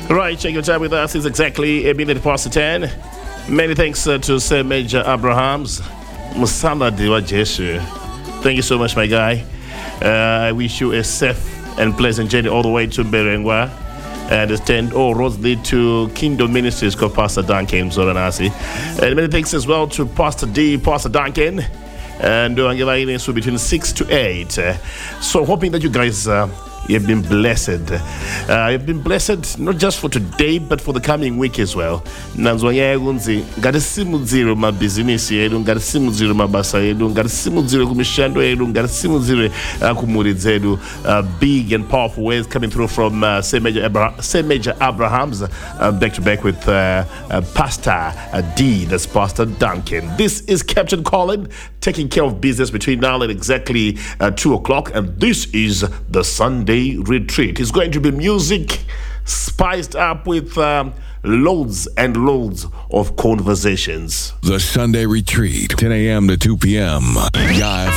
Right, check your time with us. It's exactly a minute past 10. Many thanks to Sir Major Abrahams. Musala Dewa Jesu. Thank you so much, my guy. I wish you a safe and pleasant journey all the way to Berengwa. And extend all roads lead to Kingdom Ministries called Pastor Duncan Zoranasi. And many thanks as well to Pastor D, Pastor Duncan. And Angela Ines will be between 6 to 8. So hoping that you guys you've been blessed. You've been blessed not just for today, but for the coming week as well. Nanzwanya gunzi ngati simu zero ma business yedu, ngati simu zero mabasa yedu, ngati simu zero kumishando yedu, ngati simu zero kumuri zedu. Big and powerful ways coming through from Sir Major Abrahams, back to back with Pastor D, that's Pastor Duncan. This is Captain Colin taking care of business between now and exactly 2 o'clock, and this is the Sunday Retreat. It's going to be music spiced up with loads and loads of conversations. The Sunday Retreat, 10 a.m. to 2 p.m. Guy